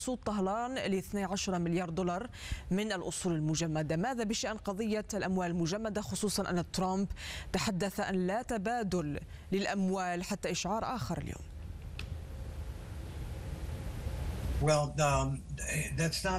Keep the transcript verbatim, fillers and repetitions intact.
صوت طهران ل اثني عشر مليار دولار من الأصول المجمدة. ماذا بشأن قضية الأموال المجمدة، خصوصا أن ترامب تحدث أن لا تبادل للأموال حتى إشعار آخر اليوم؟ Well, um, that's not